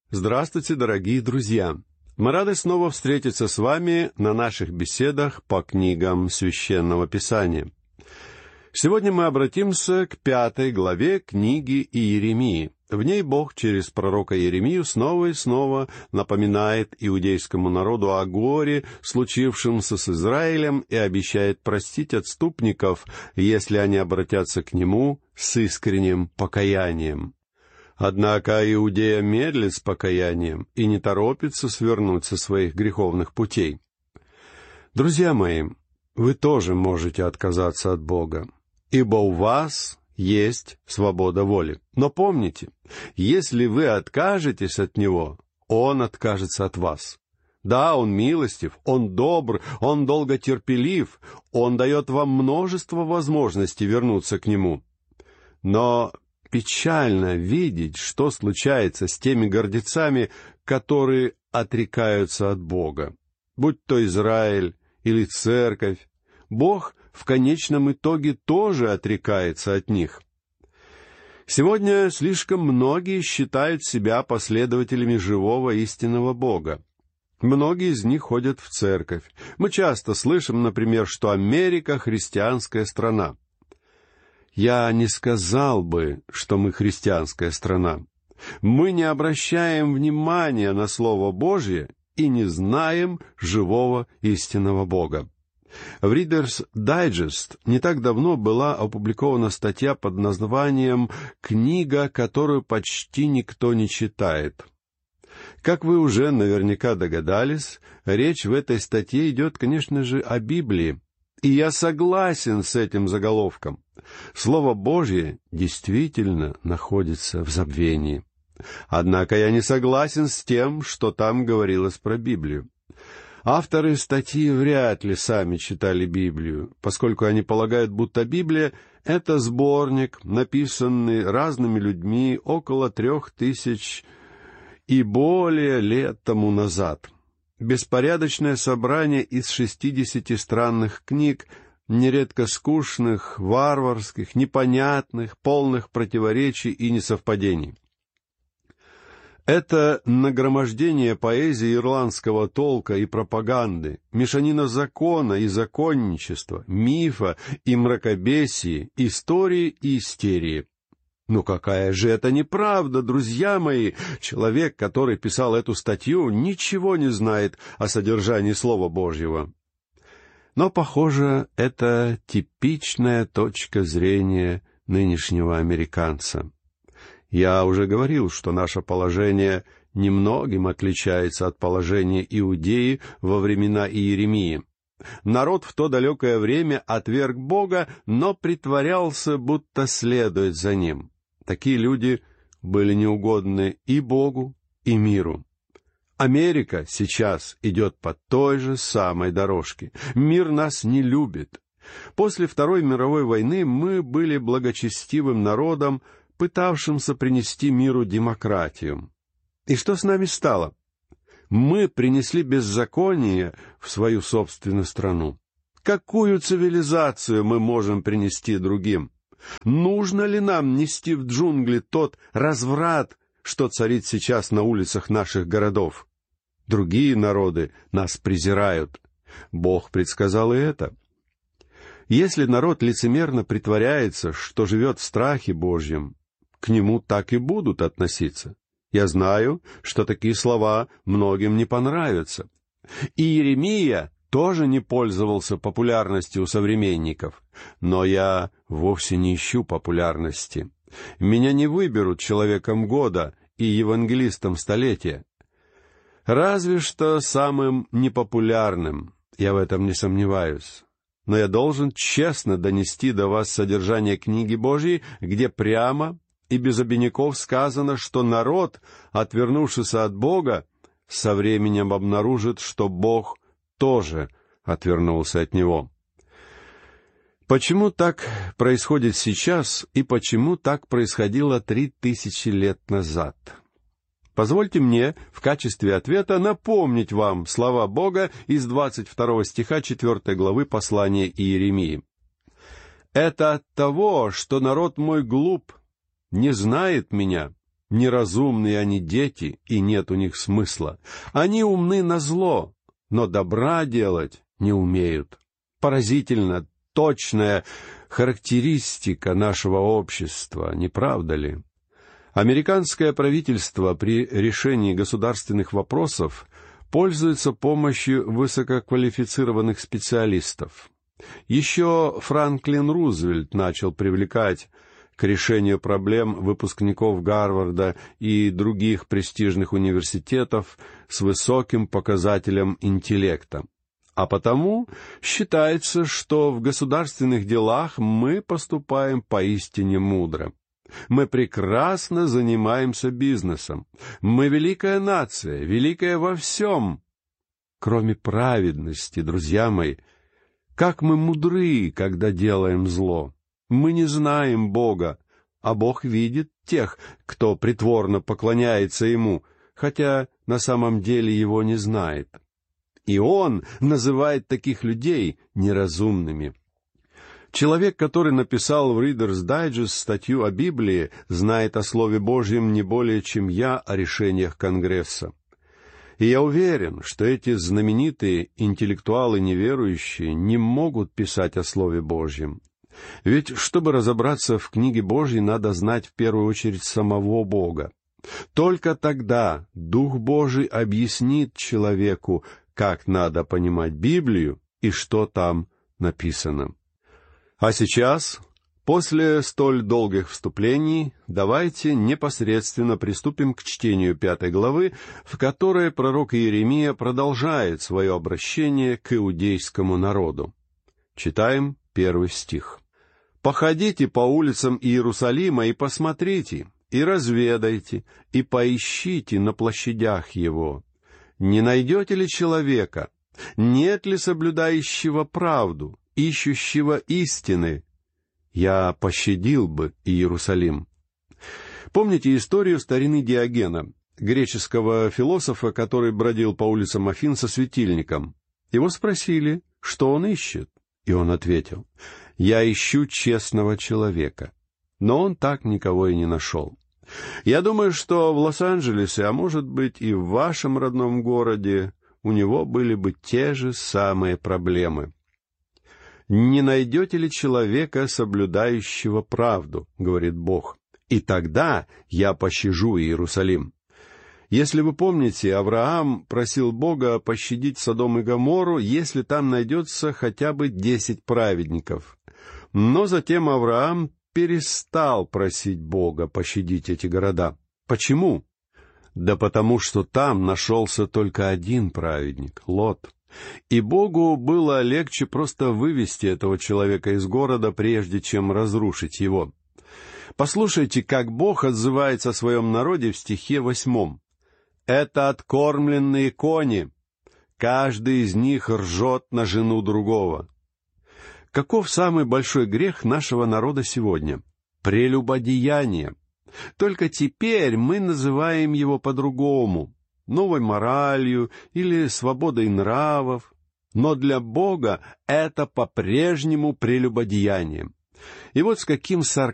Здравствуйте, дорогие друзья! Мы рады снова встретиться с вами на наших беседах по книгам Священного Писания. Сегодня мы обратимся к 5 главе книги Иеремии. В ней Бог через пророка Иеремию снова и снова напоминает иудейскому народу о горе, случившемся с Израилем, и обещает простить отступников, если они обратятся к Нему с искренним покаянием. Однако Иудея медлит с покаянием и не торопится свернуть со своих греховных путей. Друзья мои, вы тоже можете отказаться от Бога, ибо у вас есть свобода воли. Но помните, если вы откажетесь от Него, Он откажется от вас. Да, Он милостив, Он добр, Он долготерпелив, Он дает вам множество возможностей вернуться к Нему. Но печально видеть, что случается с теми гордецами, которые отрекаются от Бога. Будь то Израиль или Церковь, Бог в конечном итоге тоже отрекается от них. Сегодня слишком многие считают себя последователями живого истинного Бога. Многие из них ходят в церковь. Мы часто слышим, например, что Америка — христианская страна. Я не сказал бы, что мы христианская страна. Мы не обращаем внимания на Слово Божье и не знаем живого истинного Бога. В Reader's Digest не так давно была опубликована статья под названием «Книга, которую почти никто не читает». Как вы уже наверняка догадались, речь в этой статье идет, конечно же, о Библии. И я согласен с этим заголовком. Слово Божье действительно находится в забвении. Однако я не согласен с тем, что там говорилось про Библию. Авторы статьи вряд ли сами читали Библию, поскольку они полагают, будто Библия — это сборник, написанный разными людьми около 3000 и более лет тому назад. Беспорядочное собрание из 60 странных книг, нередко скучных, варварских, непонятных, полных противоречий и несовпадений. Это нагромождение поэзии ирландского толка и пропаганды, мешанина закона и законничества, мифа и мракобесии, истории и истерии. Но какая же это неправда, друзья мои! Человек, который писал эту статью, ничего не знает о содержании Слова Божьего. Но, похоже, это типичная точка зрения нынешнего американца. Я уже говорил, что наше положение немногим отличается от положения Иудеи во времена Иеремии. Народ в то далекое время отверг Бога, но притворялся, будто следует за Ним. Такие люди были неугодны и Богу, и миру. Америка сейчас идет по той же самой дорожке. Мир нас не любит. После Второй мировой войны мы были благочестивым народом, пытавшимся принести миру демократию. И что с нами стало? Мы принесли беззаконие в свою собственную страну. Какую цивилизацию мы можем принести другим? Нужно ли нам нести в джунгли тот разврат, что царит сейчас на улицах наших городов? Другие народы нас презирают. Бог предсказал и это. Если народ лицемерно притворяется, что живет в страхе Божьем, к нему так и будут относиться. Я знаю, что такие слова многим не понравятся. И Иеремия тоже не пользовался популярностью у современников. Но я вовсе не ищу популярности. Меня не выберут человеком года и евангелистом столетия. Разве что самым непопулярным, я в этом не сомневаюсь. Но я должен честно донести до вас содержание книги Божьей, где прямо и без обиняков сказано, что народ, отвернувшийся от Бога, со временем обнаружит, что Бог тоже отвернулся от него. Почему так происходит сейчас и почему так происходило 3000 лет назад? Позвольте мне в качестве ответа напомнить вам слова Бога из 22 стиха 4 главы послания Иеремии. «Это от того, что народ мой глуп, не знает меня, Неразумные они дети, и нет у них смысла. Они умны на зло, но добра делать не умеют. Поразительно точная характеристика нашего общества, не правда ли? Американское правительство при решении государственных вопросов пользуется помощью высококвалифицированных специалистов. Еще Франклин Рузвельт начал привлекать к решению проблем выпускников Гарварда и других престижных университетов с высоким показателем интеллекта. А потому считается, что в государственных делах мы поступаем поистине мудро. Мы прекрасно занимаемся бизнесом. Мы великая нация, великая во всем, кроме праведности, друзья мои. Как мы мудры, когда делаем зло. Мы не знаем Бога, а Бог видит тех, кто притворно поклоняется Ему, хотя на самом деле Его не знает. И Он называет таких людей неразумными. Человек, который написал в Reader's Digest статью о Библии, знает о Слове Божьем не более, чем я о решениях Конгресса. И я уверен, что эти знаменитые интеллектуалы неверующие не могут писать о Слове Божьем. Ведь, чтобы разобраться в книге Божьей, надо знать в первую очередь самого Бога. Только тогда Дух Божий объяснит человеку, как надо понимать Библию и что там написано. А сейчас, после столь долгих вступлений, давайте непосредственно приступим к чтению 5 главы, в которой пророк Иеремия продолжает свое обращение к иудейскому народу. Читаем 1 стих. «Походите по улицам Иерусалима и посмотрите, и разведайте, и поищите на площадях его. Не найдете ли человека? Нет ли соблюдающего правду, ищущего истины? Я пощадил бы Иерусалим». Помните историю старины Диогена, греческого философа, который бродил по улицам Афин со светильником? Его спросили, что он ищет, и он ответил: «Я ищу честного человека». Но он так никого и не нашел. Я думаю, что в Лос-Анджелесе, а может быть и в вашем родном городе, у него были бы те же самые проблемы. «Не найдете ли человека, соблюдающего правду, — говорит Бог, — и тогда я пощажу Иерусалим». Если вы помните, Авраам просил Бога пощадить Содом и Гоморру, если там найдется хотя бы 10 праведников. Но затем Авраам перестал просить Бога пощадить эти города. Почему? Да потому что там нашелся только один праведник — Лот. И Богу было легче просто вывести этого человека из города, прежде чем разрушить его. Послушайте, как Бог отзывается о своем народе в стихе 8. «Это откормленные кони, каждый из них ржет на жену другого». Каков самый большой грех нашего народа сегодня? Прелюбодеяние. Только теперь мы называем его по-другому, новой моралью или свободой нравов. Но для Бога это по-прежнему прелюбодеяние. И вот с каким сарказмом